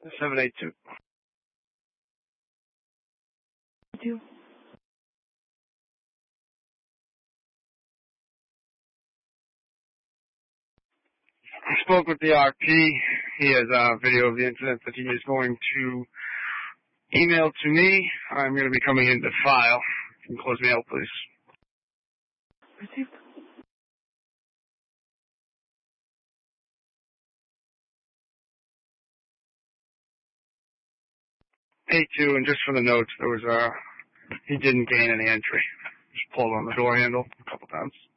782. Thank you. I spoke with the RP. He has a video of the incident that he is going to email to me. I'm going to be coming in to file. You can close mail, please. Received. A2, and just for the notes, there was he didn't gain any entry. Just pulled on the door handle a couple times.